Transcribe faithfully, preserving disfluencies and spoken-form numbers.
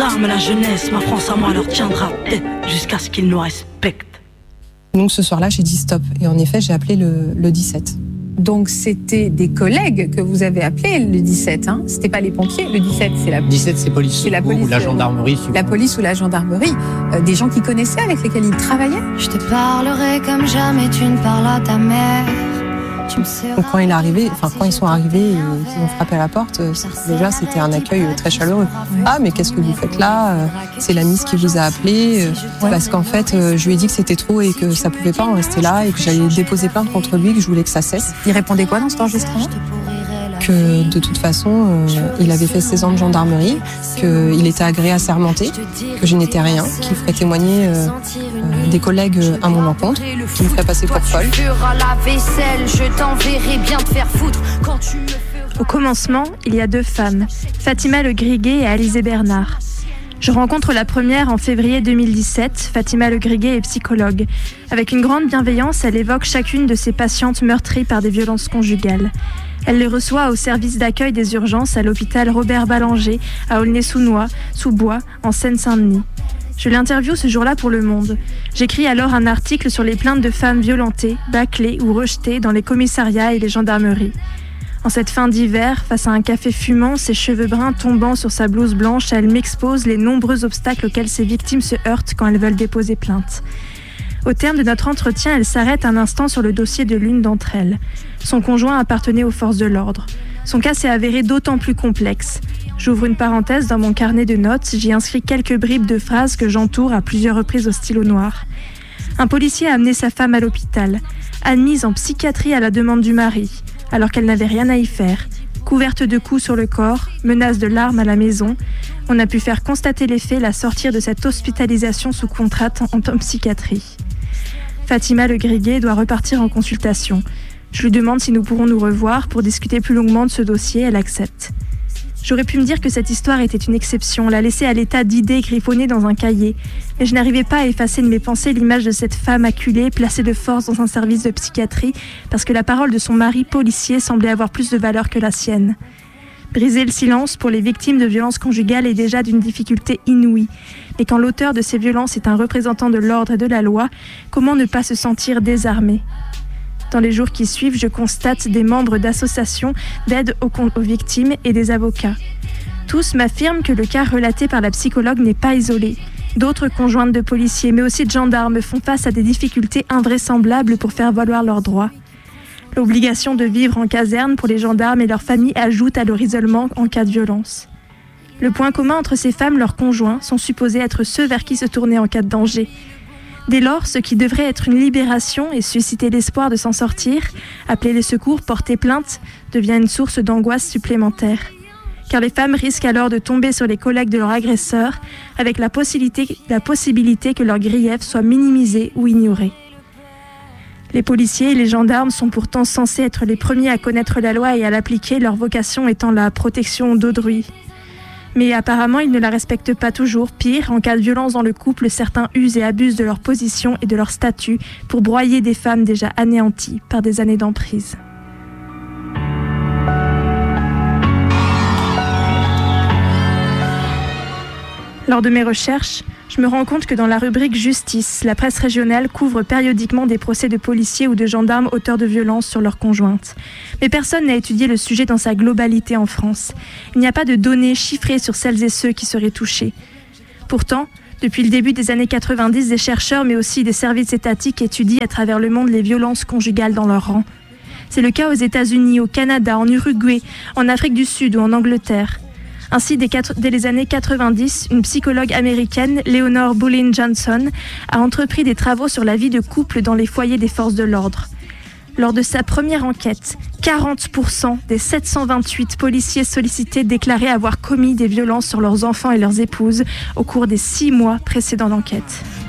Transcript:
arme la jeunesse, ma France à moi leur tiendra tête jusqu'à ce qu'ils nous respectent. Donc ce soir-là, j'ai dit stop. Et en effet, j'ai appelé le, le dix-sept. Donc c'était des collègues que vous avez appelés le dix-sept, hein. C'était pas les pompiers. Le dix-sept, c'est la dix-sept, c'est police, c'est la police ou la gendarmerie. Euh, la police ou la gendarmerie. Euh, des gens qui connaissaient, avec lesquels ils travaillaient. Je te parlerai comme jamais tu ne parles à ta mère. Donc quand il est arrivé, enfin quand ils sont arrivés et qu'ils ont frappé à la porte, déjà c'était un accueil très chaleureux. Ouais. Ah mais qu'est-ce que vous faites là? C'est la Miss qui vous a appelé. Ouais. Parce qu'en fait je lui ai dit que c'était trop et que ça pouvait pas en rester là et que j'allais déposer plainte contre lui, que je voulais que ça cesse. Il répondait quoi dans cet enregistrement? Que de toute façon, euh, il avait fait seize ans de gendarmerie, qu'il était agréé assermenté, que je n'étais rien, qu'il ferait témoigner euh, euh, des collègues à mon encontre, qu'il me ferait passer pour folle. Au commencement, il y a deux femmes, Fatima Le Griguet et Alizée Bernard. Je rencontre la première en février deux mille dix-sept. Fatima Le Griguet est psychologue. Avec une grande bienveillance, elle évoque chacune de ses patientes meurtries par des violences conjugales. Elle les reçoit au service d'accueil des urgences à l'hôpital Robert Ballanger, à Aulnay-sous-Bois, sous Bois, en Seine-Saint-Denis. Je l'interviewe ce jour-là pour Le Monde. J'écris alors un article sur les plaintes de femmes violentées, bâclées ou rejetées dans les commissariats et les gendarmeries. En cette fin d'hiver, face à un café fumant, ses cheveux bruns tombant sur sa blouse blanche, elle m'expose les nombreux obstacles auxquels ses victimes se heurtent quand elles veulent déposer plainte. Au terme de notre entretien, elle s'arrête un instant sur le dossier de l'une d'entre elles. Son conjoint appartenait aux forces de l'ordre. Son cas s'est avéré d'autant plus complexe. J'ouvre une parenthèse dans mon carnet de notes, j'y inscris quelques bribes de phrases que j'entoure à plusieurs reprises au stylo noir. Un policier a amené sa femme à l'hôpital, admise en psychiatrie à la demande du mari, alors qu'elle n'avait rien à y faire. Couverte de coups sur le corps, menace de larmes à la maison, on a pu faire constater les faits, la sortir de cette hospitalisation sous contrainte en, en psychiatrie. Fatima Le Griguet doit repartir en consultation. Je lui demande si nous pourrons nous revoir pour discuter plus longuement de ce dossier, elle accepte. J'aurais pu me dire que cette histoire était une exception, la laisser à l'état d'idées griffonnées dans un cahier, mais je n'arrivais pas à effacer de mes pensées l'image de cette femme acculée, placée de force dans un service de psychiatrie, parce que la parole de son mari policier semblait avoir plus de valeur que la sienne. Briser le silence pour les victimes de violences conjugales est déjà d'une difficulté inouïe. Mais quand l'auteur de ces violences est un représentant de l'ordre et de la loi, comment ne pas se sentir désarmé ? Dans les jours qui suivent, je constate des membres d'associations d'aide aux, aux victimes et des avocats. Tous m'affirment que le cas relaté par la psychologue n'est pas isolé. D'autres conjointes de policiers, mais aussi de gendarmes, font face à des difficultés invraisemblables pour faire valoir leurs droits. L'obligation de vivre en caserne pour les gendarmes et leurs familles ajoute à leur isolement en cas de violence. Le point commun entre ces femmes, leurs conjoints, sont supposés être ceux vers qui se tourner en cas de danger. Dès lors, ce qui devrait être une libération et susciter l'espoir de s'en sortir, appeler les secours, porter plainte, devient une source d'angoisse supplémentaire. Car les femmes risquent alors de tomber sur les collègues de leur agresseur, avec la possibilité, la possibilité que leurs griefs soient minimisés ou ignorés. Les policiers et les gendarmes sont pourtant censés être les premiers à connaître la loi et à l'appliquer, leur vocation étant la protection d'autrui. Mais apparemment, ils ne la respectent pas toujours. Pire, en cas de violence dans le couple, certains usent et abusent de leur position et de leur statut pour broyer des femmes déjà anéanties par des années d'emprise. Lors de mes recherches, je me rends compte que dans la rubrique Justice, la presse régionale couvre périodiquement des procès de policiers ou de gendarmes auteurs de violences sur leurs conjointes. Mais personne n'a étudié le sujet dans sa globalité en France. Il n'y a pas de données chiffrées sur celles et ceux qui seraient touchés. Pourtant, depuis le début des années quatre-vingt-dix, des chercheurs mais aussi des services étatiques étudient à travers le monde les violences conjugales dans leur rang. C'est le cas aux États-Unis, au Canada, en Uruguay, en Afrique du Sud ou en Angleterre. Ainsi, dès, quatre, dès les années quatre-vingt-dix, une psychologue américaine, Leonore Boulin Johnson, a entrepris des travaux sur la vie de couple dans les foyers des forces de l'ordre. Lors de sa première enquête, quarante pour cent des sept cent vingt-huit policiers sollicités déclaraient avoir commis des violences sur leurs enfants et leurs épouses au cours des six mois précédant l'enquête.